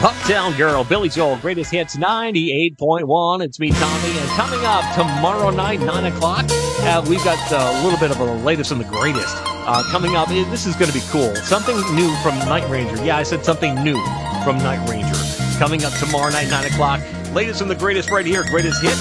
Uptown Girl, Billy Joel, Greatest Hits 98.1. It's me, Tommy, and coming up tomorrow night, 9 o'clock, we've got a little bit of the latest and the greatest. Coming up, this is going to be cool. Something new from Night Ranger. Yeah, I said something new from Night Ranger. Coming up tomorrow night, 9 o'clock. Latest and the greatest right here, Greatest Hits